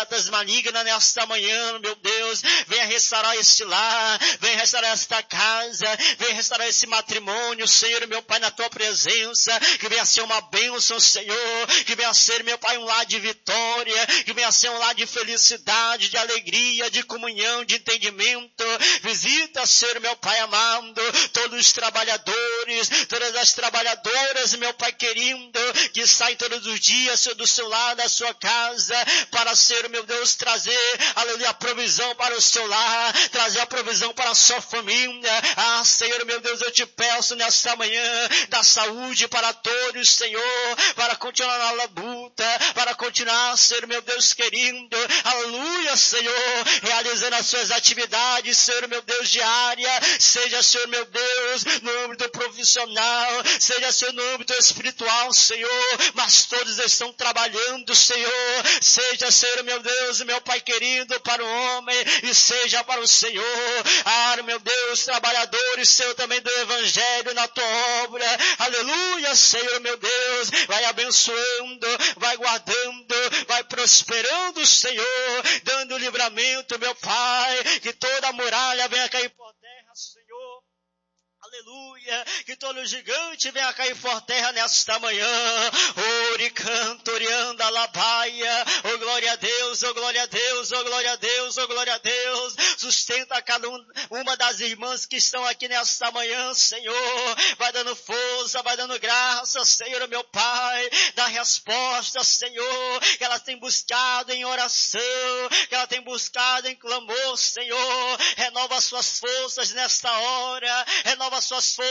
setas malignas nesta manhã, meu Deus. Venha restaurar este lar, venha restaurar esta casa, venha restaurar esse matrimônio, Senhor, meu Pai, na tua presença, que venha ser uma bênção, Senhor, que venha ser, meu Pai, um lar de vitória, que venha ser um lar de felicidade, de alegria, de comunhão, de entendimento. Visita, Senhor, meu Pai amado, todos os trabalhadores, todas as trabalhadoras, meu Pai querido, que saem todos os dias, Senhor, do seu lar, da sua casa, para ser, meu Deus, trazer, aleluia, a provisão para o seu lar, trazer a provisão para a sua família. Ah, Senhor, meu Deus, eu te peço nesta manhã, da saúde para todos, Senhor, para continuar na labuta, para continuar, Senhor, meu Deus querido, aleluia, Senhor, realizando as suas atividades, Senhor, meu Deus, diária, seja, Senhor, meu Deus, no âmbito profissional, seja, Senhor, no âmbito espiritual, Senhor, mas todos estão trabalhando, Senhor, seja, Senhor, meu Deus, meu Pai querido, para o homem, e seja para o Senhor, ah, meu Deus, trabalhadores, Senhor, também do Evangelho na tua obra, aleluia, Senhor, meu Deus, vai abençoando, vai guardando, vai prosperando, Senhor, dando livramento, meu Pai, que toda a muralha venha cair por terra, Senhor. Aleluia, que todo gigante venha cair por terra nesta manhã. Ori canto, orianda, alabaia. Oh glória a Deus, oh glória a Deus, oh glória a Deus, oh glória a Deus. Sustenta cada uma das irmãs que estão aqui nesta manhã, Senhor. Vai dando força, vai dando graça, Senhor, meu Pai. Dá resposta, Senhor, que elas têm buscado em oração, que elas têm buscado em clamor, Senhor. Renova suas forças nesta hora, renova suas forças